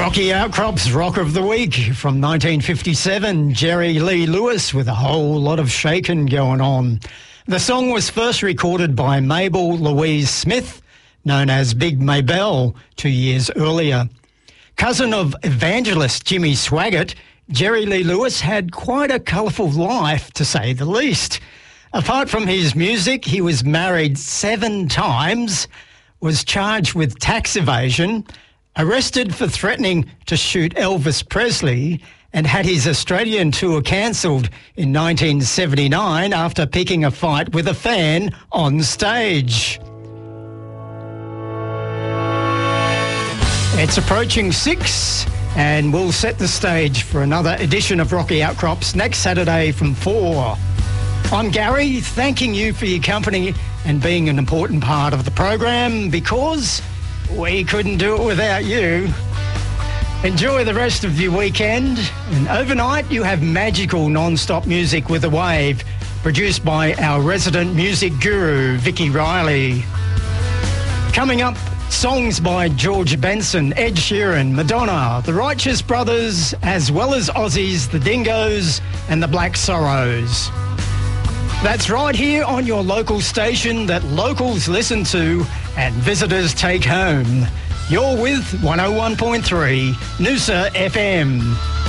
Rocky Outcrops Rock of the Week from 1957, Jerry Lee Lewis with a whole lot of shaking going on. The song was first recorded by Mabel Louise Smith, known as Big Maybelle, 2 years earlier. Cousin of evangelist Jimmy Swaggart, Jerry Lee Lewis had quite a colourful life, to say the least. Apart from his music, he was married 7 times, was charged with tax evasion, arrested for threatening to shoot Elvis Presley, and had his Australian tour cancelled in 1979 after picking a fight with a fan on stage. It's approaching 6, and we'll set the stage for another edition of Rocky Outcrops next Saturday from 4. I'm Gary, thanking you for your company and being an important part of the program, because we couldn't do it without you. Enjoy the rest of your weekend, and overnight you have magical non-stop music with a wave, produced by our resident music guru, Vicky Riley. Coming up, songs by George Benson, Ed Sheeran, Madonna, the Righteous Brothers, as well as Aussies, the Dingoes and the Black Sorrows. That's right here on your local station that locals listen to and visitors take home. You're with 101.3 Noosa FM.